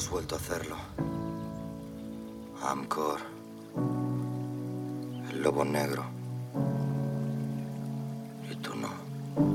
hemos vuelto a hacerlo. Amcor. El lobo negro.